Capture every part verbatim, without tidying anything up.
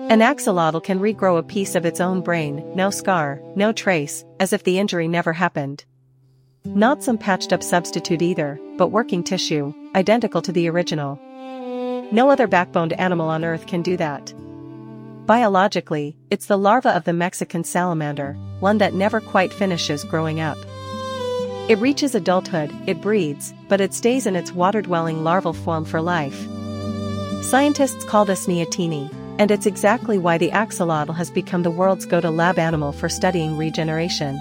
An axolotl can regrow a piece of its own brain, no scar, no trace, as if the injury never happened. Not some patched-up substitute either, but working tissue, identical to the original. No other backboned animal on Earth can do that. Biologically, it's the larva of the Mexican salamander, one that never quite finishes growing up. It reaches adulthood, it breeds, but it stays in its water-dwelling larval form for life. Scientists call this neoteny, and it's exactly why the axolotl has become the world's go-to lab animal for studying regeneration.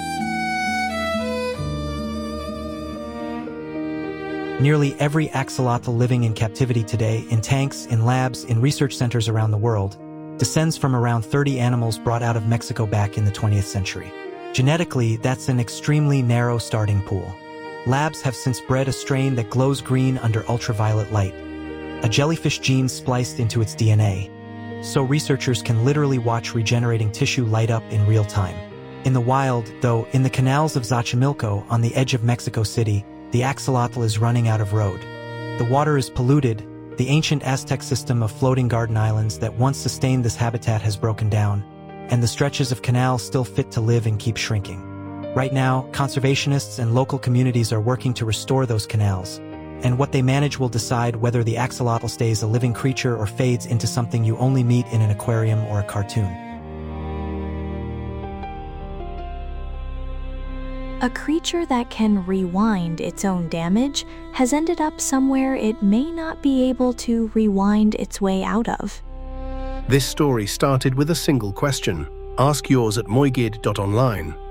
Nearly every axolotl living in captivity today, in tanks, in labs, in research centers around the world, descends from around thirty animals brought out of Mexico back in the twentieth century. Genetically, that's an extremely narrow starting pool. Labs have since bred a strain that glows green under ultraviolet light, a jellyfish gene spliced into its D N A, so researchers can literally watch regenerating tissue light up in real time. In the wild, though, in the canals of Xochimilco on the edge of Mexico City, the axolotl is running out of road. The water is polluted, the ancient Aztec system of floating garden islands that once sustained this habitat has broken down, and the stretches of canal still fit to live and keep shrinking. Right now, conservationists and local communities are working to restore those canals, and what they manage will decide whether the axolotl stays a living creature or fades into something you only meet in an aquarium or a cartoon. A creature that can rewind its own damage has ended up somewhere it may not be able to rewind its way out of. This story started with a single question. Ask yours at moigid dot online.